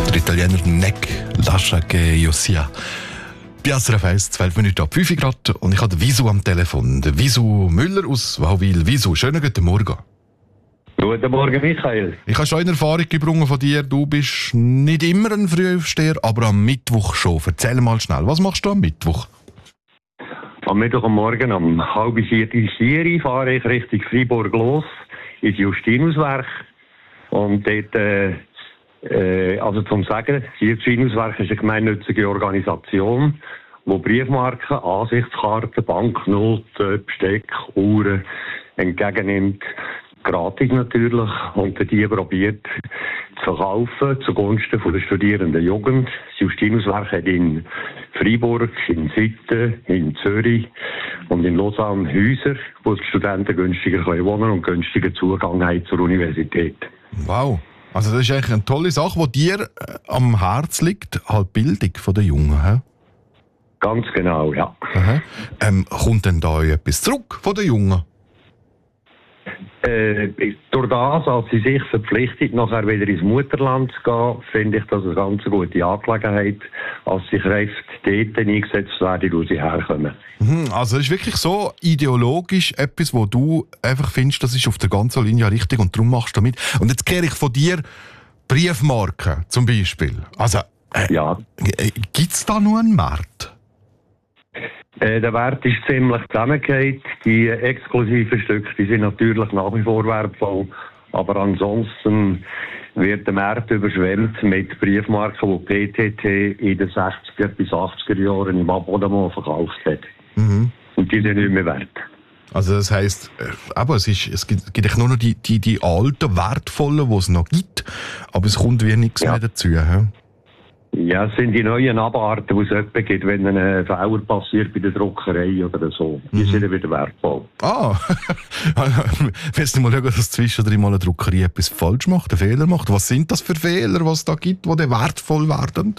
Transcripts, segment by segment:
Der Italiener Nek lascia che io sia. Piazza Fest, 12 Minuten ab 5 Grad und ich habe den Visu am Telefon. Der Visu Müller aus Wauwil. Visu, schönen guten Morgen. Guten Morgen, Michael. Ich habe schon eine Erfahrung gebrungen von dir. Du bist nicht immer ein Frühaufsteher, aber am Mittwoch schon. Erzähl mal schnell, was machst du am Mittwoch? Am Mittwoch am Morgen um 3:30 fahre ich Richtung Freiburg los, ins Justinuswerk. Und dort, also zum Sagen, das Justinuswerk ist eine gemeinnützige Organisation, die Briefmarken, Ansichtskarten, Banknoten, Besteck, Uhren entgegennimmt. Gratis natürlich. Und die probiert zu verkaufen zugunsten der studierenden Jugend. Das Justinuswerk hat in Freiburg, in Sitten, in Zürich und in Lausanne Häuser, wo die Studenten günstiger wohnen und günstiger Zugang haben zur Universität. Wow. Also das ist eigentlich eine tolle Sache, die dir am Herzen liegt, halt Bildung der Jungen. He? Ganz genau, ja. Kommt denn da etwas zurück von den Jungen? Durch das, als sie sich verpflichtet, nachher wieder ins Mutterland zu gehen, finde ich das eine ganz gute Angelegenheit, als die Kräfte dort eingesetzt werden, wo sie herkommen. Also es ist wirklich so ideologisch etwas, wo du einfach findest, das ist auf der ganzen Linie richtig und darum machst du mit. Und jetzt kehre ich von dir Briefmarken zum Beispiel. Also ja. Gibt es da nur einen Markt? Der Wert ist ziemlich zusammengefallen. Die exklusiven Stücke, die sind natürlich nach wie vor wertvoll. Aber ansonsten wird der Markt überschwemmt mit Briefmarken, die PTT in den 60er bis 80er Jahren im Abonnement verkauft hat. Und die sind nicht mehr wert. Also das heisst, aber es gibt nur noch die alten, wertvollen, die es noch gibt, aber es kommt wie nichts mehr dazu. He? Ja, es sind die neuen Abarten, die es etwa gibt, wenn ein Fehler passiert bei der Druckerei oder so. Die sind dann wieder wertvoll. Ah, willst du mal schauen, dass zwischendrin mal eine Druckerei etwas falsch macht, einen Fehler macht? Was sind das für Fehler, was es da gibt, die dann wertvoll werden?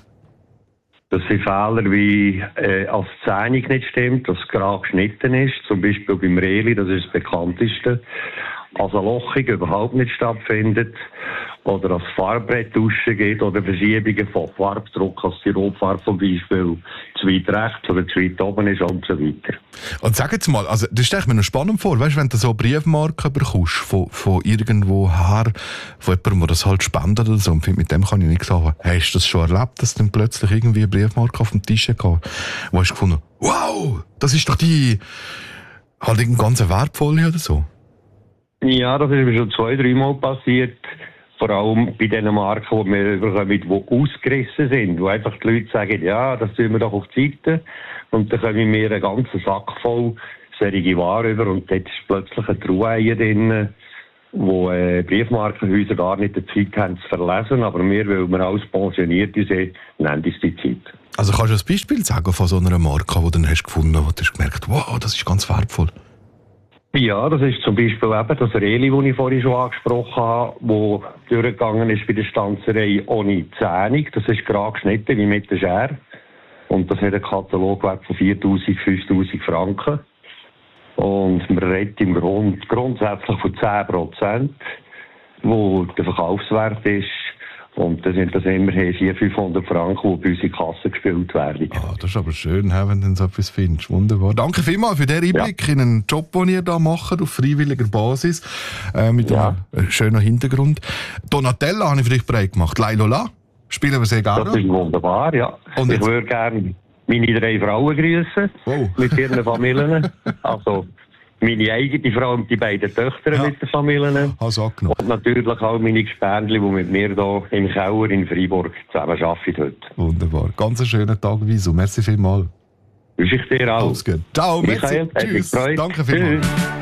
Das sind Fehler wie, als die Zeichnung nicht stimmt, dass es gerade geschnitten ist. Zum Beispiel beim Reli, das ist das bekannteste. Als eine Lochung überhaupt nicht stattfindet. Oder als Farbbrett duschen geht oder Verschiebungen von Farbdruck, als die Rotfarbe zum Beispiel zu weit rechts oder zu weit oben ist und so weiter. Und sag jetzt mal, also das stelle ich mir noch spannend vor, weißt, wenn du so Briefmarken bekommst von irgendwo her, von jemandem, der das halt spendet oder so, und mit dem kann ich nichts sagen. Hast du das schon erlebt, dass dann plötzlich irgendwie eine Briefmarke auf dem Tisch kam, wo hast du gefunden, wow, das ist doch die halt irgendeine ganz wertvolle oder so? Ja, das ist mir schon 2-3 Mal passiert. Vor allem bei den Marken, die wir bekommen, die ausgerissen sind. Wo einfach die Leute sagen, ja, das tun wir doch auf die Seite. Und dann kommen wir einen ganzen Sack voll solche Ware über. Und dort ist plötzlich eine Truhe drin, wo Briefmarkenhäuser gar nicht die Zeit haben zu verlesen. Aber wir, weil wir alles Pensionierte sind, nehmen uns die Zeit. Also kannst du ein Beispiel sagen von so einer Marke, die du dann hast gefunden hast, wo du hast gemerkt, wow, das ist ganz wertvoll? Ja, das ist zum Beispiel eben das Reli, das ich vorhin schon angesprochen habe, wo durchgegangen ist bei der Stanzerei ohne Zähnung. Das ist gerade geschnitten wie mit der Schere. Und das hat einen Katalogwert von 4'000, 5'000 Franken. Und man redet im grundsätzlich von 10%, wo der Verkaufswert ist. Und das sind das immerhin 400-500 Franken, die bei uns in die Kasse gespielt werden. Ah, das ist aber schön, wenn du so etwas findest. Wunderbar. Danke vielmals für den Einblick in einen Job, den ihr da macht, auf freiwilliger Basis, mit einem schönen Hintergrund. Donatella habe ich für dich bereit gemacht. Lailola, spielen wir sehr gerne. Das ist wunderbar, ja. Und ich würde gerne meine 3 Frauen grüßen, mit ihren Familien. Also meine eigene Frau und die beiden Töchter mit den Familien. Und natürlich auch meine Gespendli, die mit mir hier im Keller in Freiburg zusammen arbeiten heute. Wunderbar. Ganz einen schönen Tag, Visu. Merci vielmals. Wünsche ich dir auch. Alles gut. Ciao, merci. Tschüss. Danke vielmals.